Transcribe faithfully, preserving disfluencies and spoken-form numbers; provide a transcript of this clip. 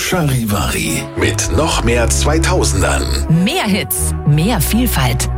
Charivari mit noch mehr zweitausendern. Mehr Hits, mehr Vielfalt.